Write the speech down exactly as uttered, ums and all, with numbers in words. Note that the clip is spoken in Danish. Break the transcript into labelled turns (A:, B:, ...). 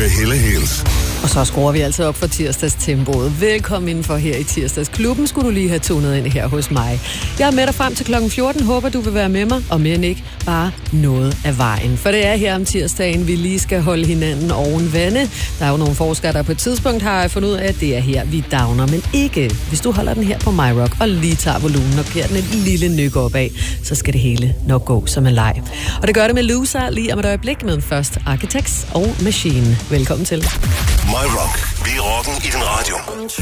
A: med Helle Hales.
B: Og så skruer vi altså op for tirsdagstempoet. Velkommen indenfor her i tirsdagsklubben, skulle du lige have tunet ind her hos mig. Jeg er med dig frem til klokken fjorten. Håber, du vil være med mig, og mere end ikke bare noget af vejen. For det er her om tirsdagen, vi lige skal holde hinanden oven vande. Der er jo nogle forskere, der på et tidspunkt har fundet ud af, at det er her, vi downer. Men ikke, hvis du holder den her på MyRock og lige tager volumen og giver den et lille nyk opad, så skal det hele nok gå som en leg. Og det gør det med Loser lige om et øjeblik, med først Architects og Machine. Velkommen til.
A: MyRock. Vi er rocken i din radio.